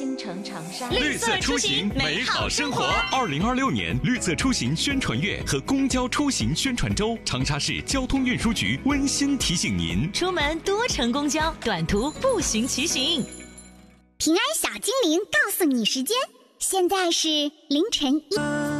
新城长沙， 绿色出行，美好生活。2026年绿色出行宣传月和公交出行宣传周，长沙市交通运输局温馨提醒您： 出门多乘公交，短途步行骑行。 平安小精灵告诉你时间，现在是凌晨1。